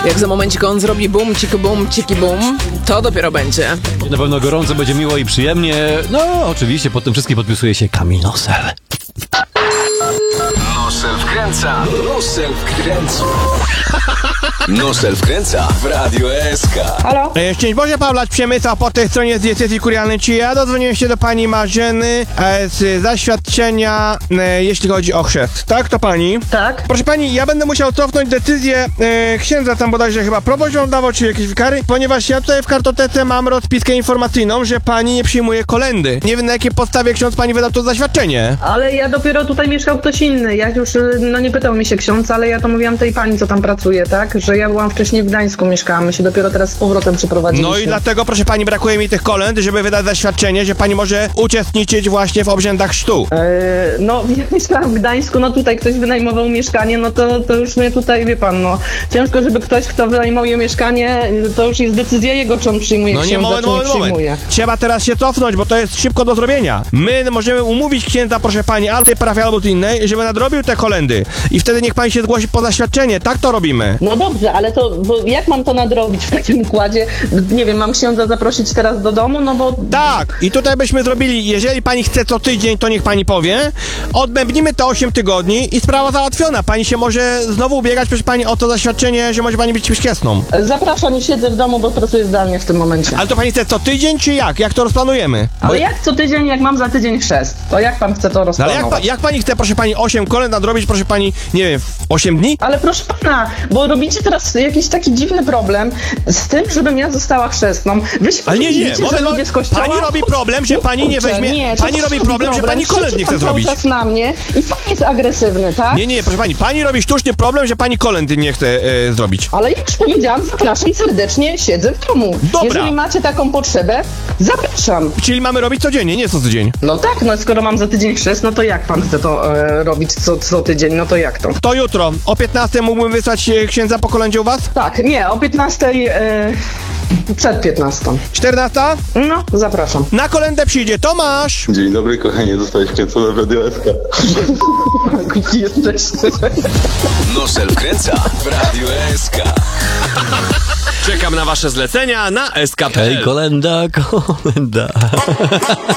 Jak za momencik on zrobi bum, ciki bum, to dopiero będzie. Na pewno gorąco, będzie miło i przyjemnie. No, oczywiście, pod tym wszystkim podpisuje się Kamil Nosel. Nosel wkręca. Nosel wkręca. Nosel wkręca w Radio SK. Halo? Szczęść Boże, Pawlacz Przemysław po tej stronie z diecezji kurialnej. Czy ja dodzwoniłem się do pani Marzeny z zaświadczenia, jeśli chodzi o chrzest. Tak, to pani? Tak. Proszę pani, ja będę musiał cofnąć decyzję księdza tam bodajże chyba proboszczą dawał, czy jakieś wikary, ponieważ ja tutaj w kartotece mam rozpiskę informacyjną, że pani nie przyjmuje kolendy. Nie wiem, na jakiej podstawie ksiądz pani wydał to zaświadczenie. Ale ja dopiero tutaj mieszkał ktoś inny. Jak już, nie pytał mi się ksiądz, ale ja to mówiłam tej pani, co tam pracuje, tak? Że ja byłam wcześniej w Gdańsku, mieszkałam, my się dopiero teraz z powrotem przyprowadziliśmy. No i dlatego, proszę pani, brakuje mi tych kolęd, żeby wydać zaświadczenie, że pani może uczestniczyć właśnie w obrzędach chrztu. No, ja mieszkałam w Gdańsku, no tutaj ktoś wynajmował mieszkanie, no to już mnie tutaj, wie pan, no ciężko, żeby ktoś, kto wynajmuje mieszkanie, to już jest decyzja jego, czy on przyjmuje księdza, czy nie przyjmuje. Trzeba teraz się cofnąć, bo to jest szybko do zrobienia. My możemy umówić księdza, proszę pani, albo tej parafii, albo innej, żeby nadrobił te kolendy. I wtedy niech pani się zgłosi po zaświadczenie. Tak to robimy. No dobrze, ale to, bo jak mam to nadrobić w takim układzie? Nie wiem, mam księdza zaprosić teraz do domu, no bo... Tak, i tutaj byśmy zrobili, jeżeli pani chce co tydzień, to niech pani powie, odbębnimy te 8 tygodni i sprawa załatwiona. Pani się może znowu ubiegać, proszę pani, o to zaświadczenie, że może pani być chrzestną. Zapraszam i siedzę w domu, bo pracuję zdalnie w tym momencie. Ale to pani chce co tydzień, czy jak? Jak to rozplanujemy? Ale jak co tydzień, jak mam za tydzień chrzest? To jak pan chce to rozplanować? Ale jak pani chce, proszę pani, 8 kolęd nadrobić, proszę pani, nie wiem, w 8 dni? Ale proszę pana, bo robicie teraz jakiś taki dziwny problem z tym, żebym ja została chrzestną. Wy się ale nie, widzicie, że ludzie z kościoła... Pani robi problem, że pani nie weźmie... Nie, pani robi problem, że pani kolęd nie chce zrobić. Cały czas na mnie i pan jest agresywny, tak? Nie, proszę pani robi sztuczny problem, że pani kolędy nie chce zrobić. Ale jak już powiedziałam, zapraszam serdecznie, siedzę w domu. Dobra. Jeżeli macie taką potrzebę, zapraszam. Czyli mamy robić codziennie, nie co tydzień. No tak, no skoro mam za tydzień chrzest, no to jak pan chce to robić co tydzień, no to jak to? To jutro, o 15 mógłbym wysłać księdza po kolędzie u was? Tak, nie, o 15, przed 15. 14? No, zapraszam. Na kolędę przyjdzie Tomasz! Dzień dobry, kochanie, zostałeś wkręcony w Radio SK. Gdzie jesteś? Nosel wkręca w Radio SK. Czekam na wasze zlecenia na SK.pl. Hej, kolenda.